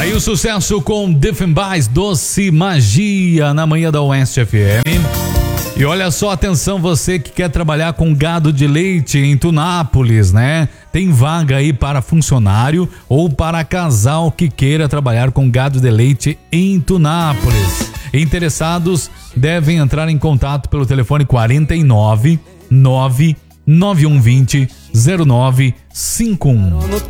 Aí o sucesso com Diefenbach, Doce Magia, na manhã da Oeste FM. E olha só, atenção, você que quer trabalhar com gado de leite em Tunápolis, né? Tem vaga aí para funcionário ou para casal que queira trabalhar com gado de leite em Tunápolis. Interessados devem entrar em contato pelo telefone 49 99120 0951.